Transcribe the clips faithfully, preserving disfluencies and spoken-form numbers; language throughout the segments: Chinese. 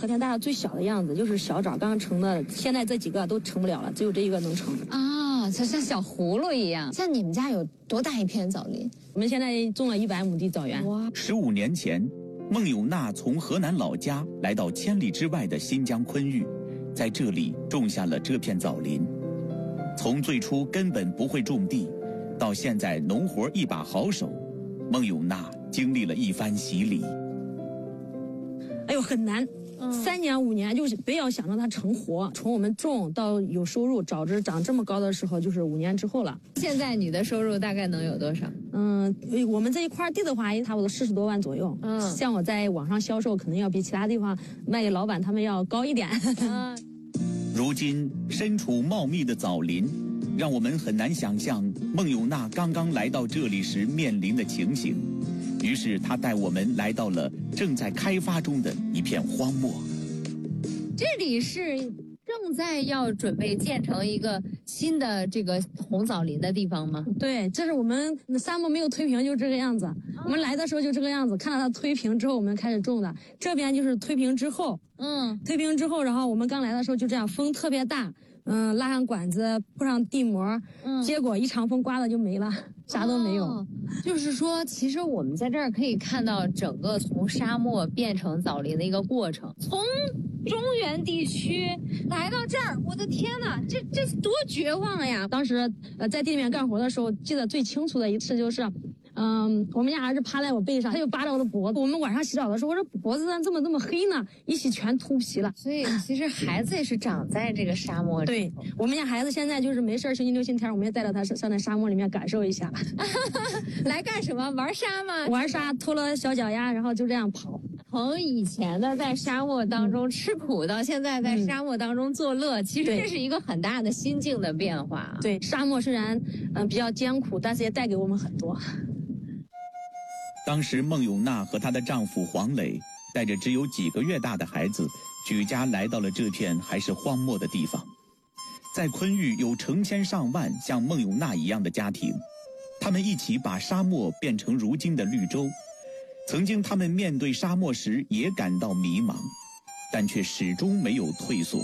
和田大厦最小的样子，就是小枣刚刚成的，现在这几个都成不了了，只有这一个能成。 啊，就像小葫芦一样。像你们家有多大一片枣林？ 我们现在种了一百亩地枣园。 哇！ 十五年前，孟永娜从河南老家来到千里之外的新疆昆玉，在这里种下了这片枣林。从最初根本不会种地，到现在农活一把好手，孟永娜经历了一番洗礼。 哎呦，很难。 嗯、 三年五年，就是不要想让它成活。从我们种到有收入，枣子长这么高的时候，就是五年之后了。 现在你的收入大概能有多少？ 嗯，我们这一块地的话，差不多四十多万左右。 嗯， 像我在网上销售，可能要比其他地方卖给老板他们要高一点。 嗯， 如今身处茂密的枣林，让我们很难想象孟永娜刚刚来到这里时面临的情形。于是他带我们来到了正在开发中的一片荒漠。 这里是正在要准备建成一个新的这个红枣林的地方吗？ 对，这是我们沙漠没有推平就这个样子。我们来的时候就这个样子，看到它推平之后我们开始种的。这边就是推平之后， 嗯， 推平之后，然后我们刚来的时候就这样，风特别大，嗯，拉上管子铺上地膜，嗯，结果一场风刮了就没了，啥都没有。 哦，就是说，其实我们在这儿可以看到整个从沙漠变成枣林的一个过程，从中原地区来到这儿，我的天哪，这这多绝望呀！ 当时呃在地里面干活的时候，记得最清楚的一次就是。嗯，我们家儿子趴在我背上，他就扒着我的脖子。我们晚上洗澡的时候，我说脖子怎么这么黑呢？一洗全秃皮了。 所以其实孩子也是长在这个沙漠里。 对，我们家孩子现在就是没事星期六星期天，我们也带着他上在沙漠里面感受一下。 来干什么？玩沙吗？ 玩沙，脱了小脚丫，然后就这样跑。 从以前的在沙漠当中吃苦，到现在在沙漠当中作乐，嗯、其实这是一个很大的心境的变化。 对，沙漠虽然嗯、呃、比较艰苦，但是也带给我们很多。 当时孟永娜和她的丈夫黄磊带着只有几个月大的孩子，举家来到了这片还是荒漠的地方。在昆玉有成千上万像孟永娜一样的家庭，他们一起把沙漠变成如今的绿洲。曾经他们面对沙漠时也感到迷茫，但却始终没有退缩。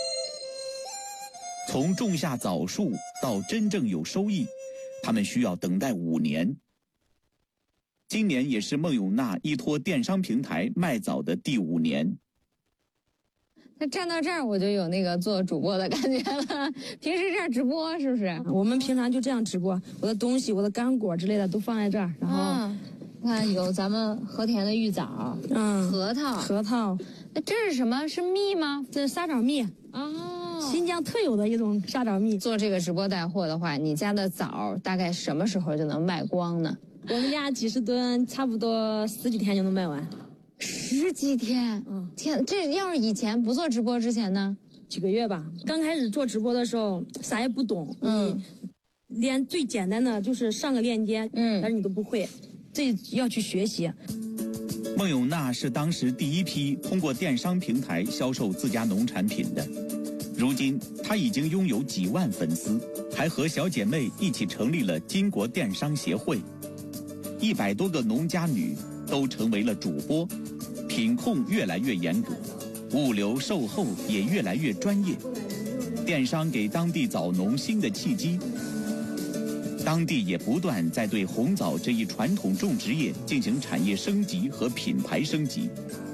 从种下枣树到真正有收益，他们需要等待五年。今年也是孟永娜依托电商平台卖枣的第五年。 那站到这儿我就有那个做主播的感觉了。平时这样直播是不是？ 我们平常就这样直播，我的东西、我的干果之类的都放在这儿，然后。 啊，看有咱们和田的玉枣，嗯，核桃， 核桃。 那这是什么？是蜜吗？ 这是沙枣蜜。 哦， 新疆特有的一种沙枣蜜。 做这个直播带货的话，你家的枣大概什么时候就能卖光呢？ 我们家几十吨，差不多十几天就能卖完。 十几天？嗯，天，这要是以前不做直播之前呢？ 几个月吧。刚开始做直播的时候，啥也不懂，嗯，连最简单的就是上个链接，嗯，但是你都不会，这要去学习。 孟永娜是当时第一批通过电商平台销售自家农产品的，如今她已经拥有几万粉丝，还和小姐妹一起成立了金国电商协会。一百多个农家女都成为了主播，品控越来越严格，物流售后也越来越专业。电商给当地枣农新的契机，当地也不断在对红枣这一传统种植业进行产业升级和品牌升级。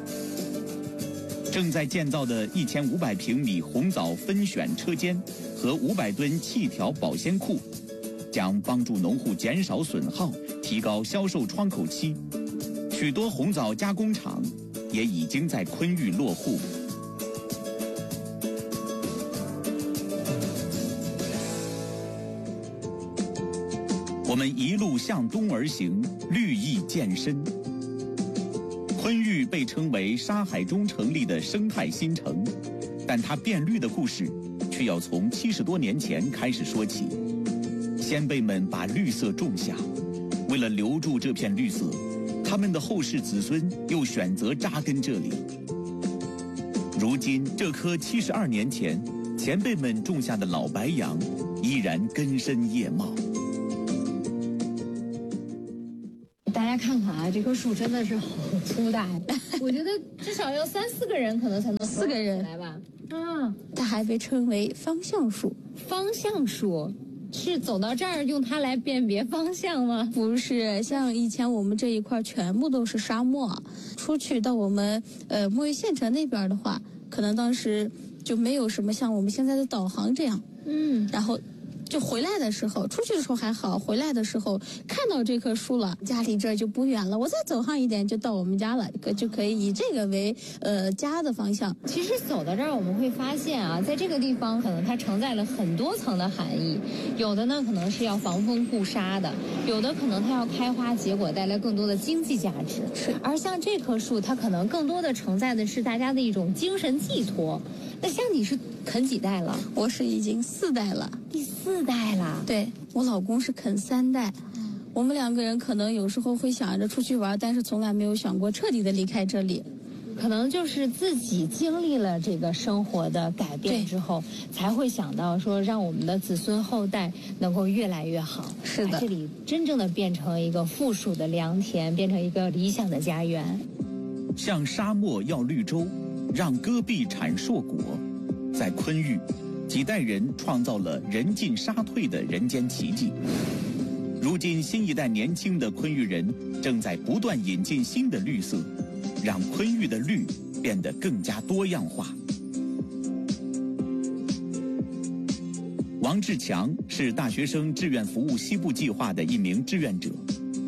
正在建造的一千五百平米红枣分选车间和五百吨气条保鲜库，将帮助农户减少损耗，提高销售窗口期。许多红枣加工厂也已经在昆玉落户。我们一路向东而行，绿意渐深。昆玉被称为沙海中成立的生态新城，但它变绿的故事却要从七十多年前开始说起。先辈们把绿色种下，为了留住这片绿色，他们的后世子孙又选择扎根这里。如今，这棵七十二年前前辈们种下的老白杨，依然根深叶茂。 大家看看啊，这这棵树真的是好粗大，我觉得至少要三四个人可能才能四个人来吧。啊， 它还被称为方向树。 方向树是走到这儿用它来辨别方向吗？ 不是，像以前我们这一块全部都是沙漠，出去到我们呃墨鱼县城那边的话，可能当时就没有什么像我们现在的导航这样。嗯，然后就回来的时候，出去的时候还好，回来的时候看到这棵树了，家离这儿就不远了，我再走上一点就到我们家了，可就可以以这个为呃家的方向。 其实走到这儿我们会发现啊，在这个地方可能它承载了很多层的含义，有的呢可能是要防风固沙的，有的可能它要开花结果，带来更多的经济价值。是，而像这棵树，它可能更多的承载的是大家的一种精神寄托。那像你是啃几代了？ 我是已经四代了， 第四代了。 对，我老公是啃三代。我们两个人可能有时候会想着出去玩，但是从来没有想过彻底的离开这里。 可能就是自己经历了这个生活的改变之后，才会想到说让我们的子孙后代能够越来越好。 是的， 把这里真正的变成一个富庶的良田，变成一个理想的家园。 向沙漠要绿洲，让戈壁产硕果。在昆玉，几代人创造了人进沙退的人间奇迹。如今新一代年轻的昆玉人正在不断引进新的绿色，让昆玉的绿变得更加多样化。王志强是大学生志愿服务西部计划的一名志愿者。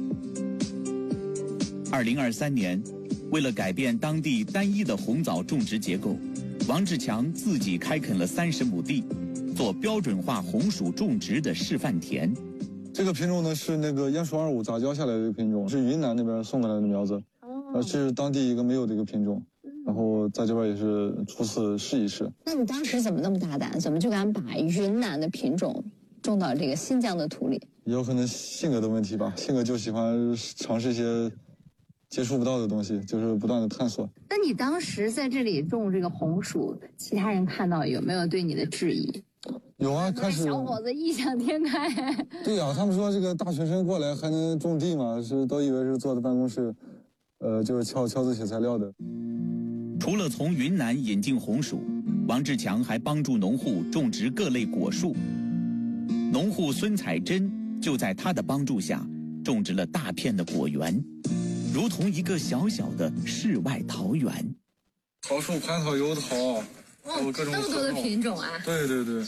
二零二三年，为了改变当地单一的红枣种植结构，王志强自己开垦了三十亩地，做标准化红薯种植的示范田。 这个品种呢是那个鼹鼠二五杂交下来的一个品种，是云南那边送过来的苗子，呃，是当地一个没有的一个品种，然后在这边也是初次试一试。 那你当时怎么那么大胆，怎么就敢把云南的品种种到这个新疆的土里？ 也有可能性格的问题吧，性格就喜欢尝试一些接触不到的东西，就是不断的探索。 那你当时在这里种这个红薯，其他人看到有没有对你的质疑？ 有啊，开始小伙子异想天开。 对呀、啊，他们说这个大学生过来还能种地吗？是都以为是坐在办公室，呃，就是敲敲字写材料的。 除了从云南引进红薯，王志强还帮助农户种植各类果树。农户孙彩珍就在他的帮助下，种植了大片的果园，如同一个小小的世外桃源。 桃树、蟠桃、油桃。 哦，这么多的品种啊！ 对对对。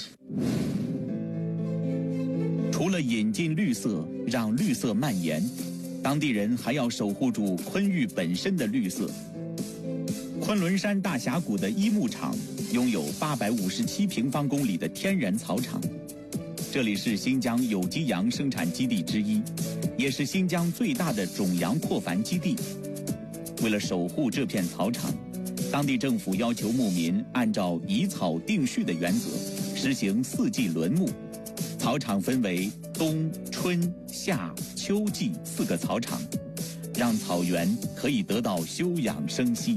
除了引进绿色，让绿色蔓延，当地人还要守护住昆玉本身的绿色。昆仑山大峡谷的一牧场拥有八百五十七平方公里的天然草场，这里是新疆有机羊生产基地之一，也是新疆最大的种羊扩繁基地。为了守护这片草场，当地政府要求牧民按照以草定序的原则，实行四季轮牧。草场分为冬、春、夏、秋季四个草场，让草原可以得到休养生息。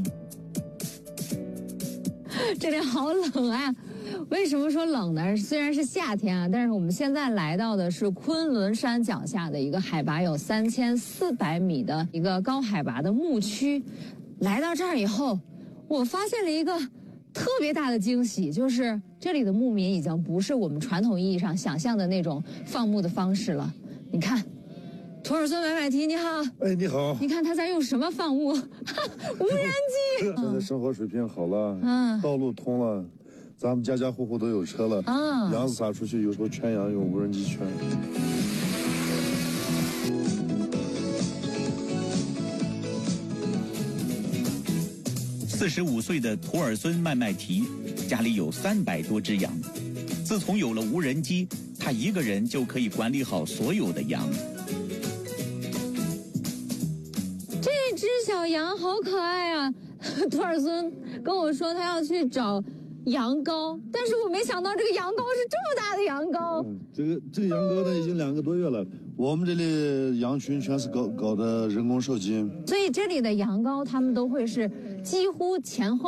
这里好冷啊！为什么说冷呢？虽然是夏天啊，但是我们现在来到的是昆仑山脚下的一个海拔有三千四百米的一个高海拔的牧区。来到这儿以后，我发现了一个特别大的惊喜，就是这里的牧民已经不是我们传统意义上想象的那种放牧的方式了。你看，图尔孙买买提，你好。 哎，你好。 你看他在用什么放牧？无人机。 现在生活水平好了，嗯，道路通了，咱们家家户户都有车了，啊，羊子撒出去，有时候圈羊用无人机圈。 四十五岁的图尔孙麦麦提家里有三百多只羊，自从有了无人机，他一个人就可以管理好所有的羊。 这只小羊好可爱啊！图尔孙跟我说他要去找羊羔，但是我没想到这个羊羔是这么大的羊羔。 嗯，这个这个羊羔呢已经两个多月了，我们这里羊群全是搞搞的人工受精， 所以这里的羊羔它们都会是几乎前后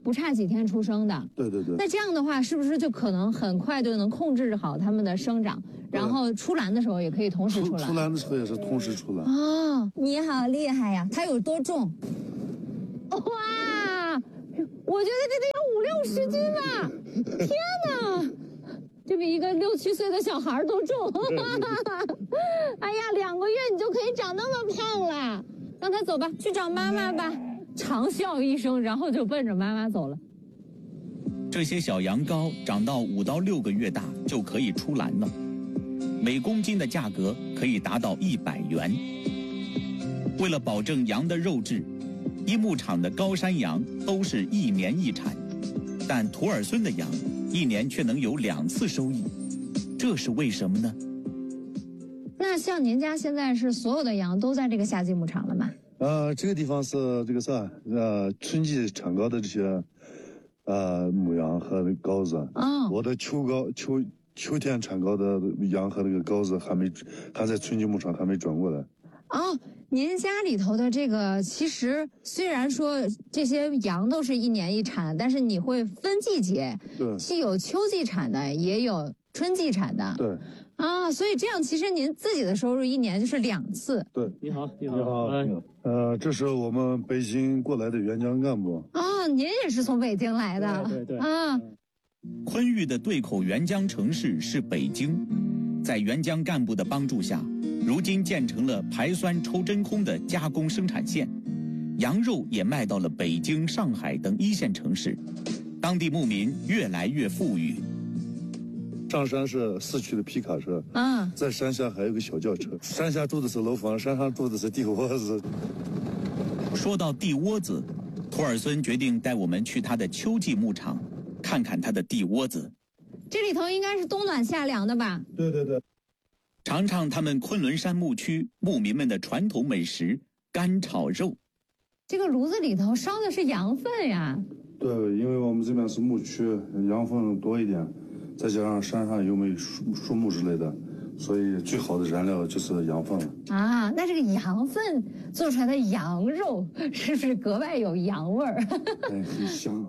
不差几天出生的。 对对对。 那这样的话，是不是就可能很快就能控制好它们的生长，然后出栏的时候也可以同时出栏？ 出栏的时候也是同时出栏。 哦，你好厉害呀！它有多重？哇，我觉得这得有五六十斤吧！天哪！这比一个六七岁的小孩都重，哎呀，两个月你就可以长那么胖了。让他走吧，去找妈妈吧。长啸一声，然后就奔着妈妈走了。 这些小羊羔长到五到六个月大就可以出栏了，每公斤的价格可以达到一百元。为了保证羊的肉质，一牧场的高山羊都是一年一产，但图尔孙的羊一年却能有两次收益，这是为什么呢？ 那像您家现在是所有的羊都在这个夏季牧场了吗？ 呃，这个地方是这个啥？呃，春季产羔的这些，呃，母羊和羔子。啊、哦。我的秋羔秋秋天产羔的羊和那个羔子还没还在春季牧场还没转过来。 哦，您家里头的这个其实虽然说这些羊都是一年一产，但是你会分季节， 对， 既有秋季产的，也有春季产的。 对。 啊，所以这样其实您自己的收入一年就是两次。 对， 你好，你好， 你好，哎，呃，这是我们北京过来的援疆干部。 哦，您也是从北京来的？ 对对对。 啊， 昆玉的对口援疆城市是北京，在援疆干部的帮助下，如今建成了排酸抽真空的加工生产线，羊肉也卖到了北京、上海等一线城市，当地牧民越来越富裕。 上山是四驱的皮卡车，啊，在山下还有个小轿车。山下住的是楼房，山上住的是地窝子。 说到地窝子，图尔孙决定带我们去他的秋季牧场，看看他的地窝子。 这里头应该是冬暖夏凉的吧？ 对对对。 尝尝他们昆仑山牧区牧民们的传统美食干炒肉。 这个炉子里头烧的是羊粪呀？ 对，因为我们这边是牧区，羊粪多一点。再加上山上又没有树树木之类的，所以最好的燃料就是羊粪了。 啊，那这个羊粪做出来的羊肉是不是格外有羊味儿？ 哎，很香。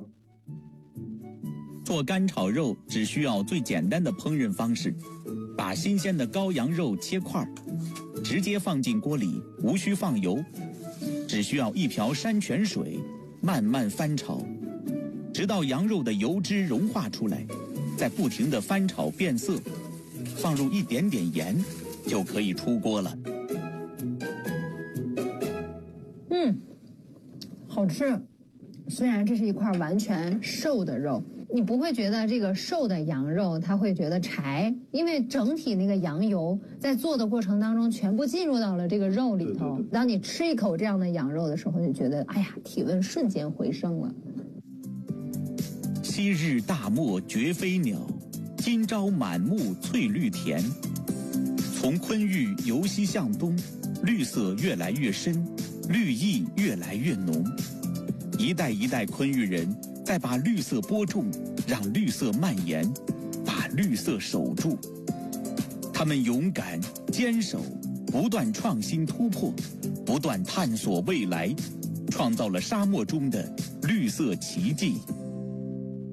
做干炒肉只需要最简单的烹饪方式，把新鲜的羔羊肉切块，直接放进锅里，无需放油，只需要一瓢山泉水，慢慢翻炒，直到羊肉的油脂融化出来。再不停地翻炒变色，放入一点点盐，就可以出锅了。 嗯，好吃。虽然这是一块完全瘦的肉，你不会觉得这个瘦的羊肉它会觉得柴，因为整体那个羊油在做的过程当中全部进入到了这个肉里头。对对对，当你吃一口这样的羊肉的时候，你觉得哎呀，体温瞬间回升了。 昔日大漠绝飞鸟，今朝满目翠绿田。从昆玉由西向东，绿色越来越深，绿意越来越浓。一代一代昆玉人在把绿色播种，让绿色蔓延，把绿色守住。他们勇敢坚守，不断创新突破，不断探索未来，创造了沙漠中的绿色奇迹。